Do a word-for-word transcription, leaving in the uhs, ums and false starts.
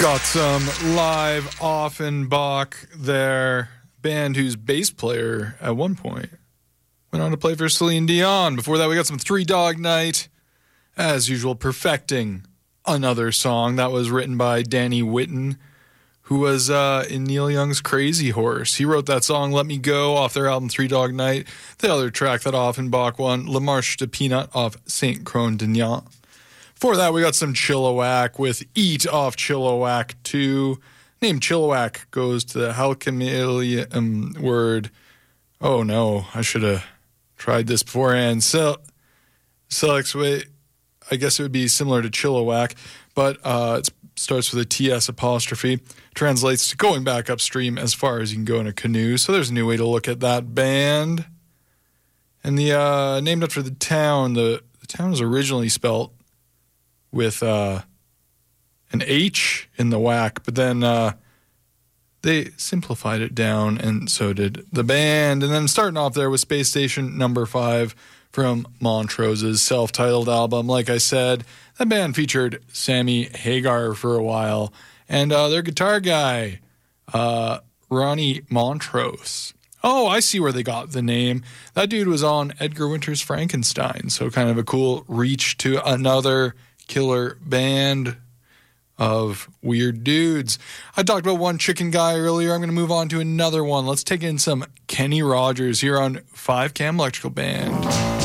Got some live Offenbach there, band whose bass player at one point went on to play for Celine Dion. Before that, we got some Three Dog Night, as usual, perfecting another song that was written by Danny Whitten, who was uh, in Neil Young's Crazy Horse. He wrote that song, Let Me Go, off their album Three Dog Night. The other track that Offenbach won, La Marche de Peanut, off Saint Croix d'Ignan. Before that, we got some Chilliwack with Eat off Chilliwack two. Name Chilliwack goes to the Halkymalium word. Oh no, I should have tried this beforehand. So, Selix, wait, I guess it would be similar to Chilliwack, but uh, it starts with a T S apostrophe. Translates to going back upstream as far as you can go in a canoe. So there's a new way to look at that band. And the uh, named after the town, the, the town was originally spelt with uh, an H in the whack, but then uh, they simplified it down, and so did the band. And then starting off there with Space Station Number Five from Montrose's self-titled album. Like I said, that band featured Sammy Hagar for a while, and uh, their guitar guy, uh, Ronnie Montrose. Oh, I see where they got the name. That dude was on Edgar Winter's Frankenstein, so kind of a cool reach to another killer band of weird dudes. I talked about one chicken guy earlier. I'm going to move on to another one. Let's take in some Kenny Rogers here on five Cam Electrical Band.